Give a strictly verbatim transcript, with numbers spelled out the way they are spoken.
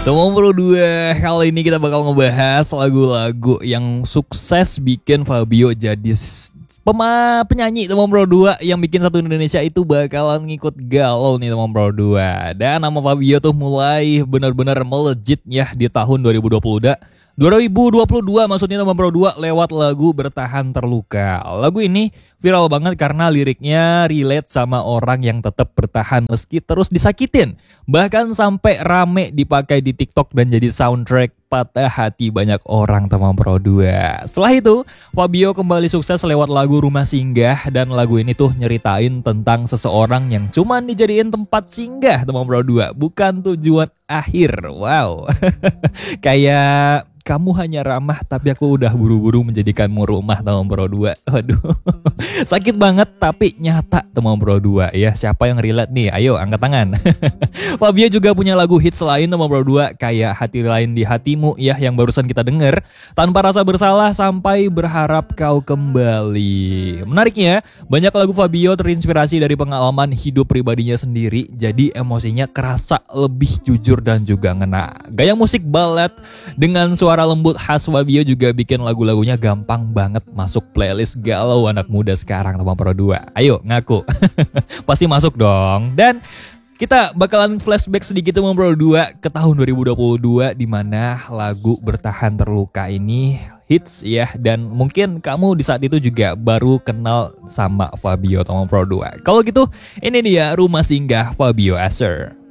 Teman Pro dua, kali ini kita bakal ngebahas lagu-lagu yang sukses bikin Fabio jadi s- pema penyanyi Teman Pro dua yang bikin satu Indonesia itu bakalan ngikut galau nih Teman Pro dua. Dan nama Fabio tuh mulai benar-benar melejit ya di tahun dua ribu dua puluh da. dua ribu dua puluh dua maksudnya Teman Pro dua lewat lagu Bertahan Terluka. Lagu ini viral banget karena liriknya relate sama orang yang tetap bertahan meski terus disakitin. Bahkan sampai rame dipakai di TikTok dan jadi soundtrack patah hati banyak orang Teman Pro dua. Setelah itu, Fabio kembali sukses lewat lagu Rumah Singgah dan lagu ini tuh nyeritain tentang seseorang yang cuman dijadiin tempat singgah Teman Pro dua, bukan tujuan akhir. Wow. Kayak kamu hanya ramah tapi aku udah buru-buru menjadikanmu rumah Teman Pro dua. Waduh. Sakit banget tapi nyata Teman Pro dua ya. Siapa yang relate nih? Ayo angkat tangan. Fabio juga punya lagu hits lain Teman Pro dua kayak Hati Lain di Hatimu ya yang barusan kita denger. Tanpa Rasa Bersalah sampai Berharap Kau Kembali. Menariknya, banyak lagu Fabio terinspirasi dari pengalaman hidup pribadinya sendiri. Jadi emosinya kerasa lebih jujur dan juga ngena. Gaya musik ballad dengan suara lembut khas Fabio juga bikin lagu-lagunya gampang banget masuk playlist galau anak muda sekarang Teman Pro dua. Ayo ngaku. Pasti masuk dong. Dan kita bakalan flashback sedikit Teman Pro dua ke tahun dua ribu dua puluh dua di mana lagu Bertahan Terluka ini hits ya, dan mungkin kamu di saat itu juga baru kenal sama Fabio Teman Pro dua. Kalau gitu ini dia Rumah Singgah Fabio Asher.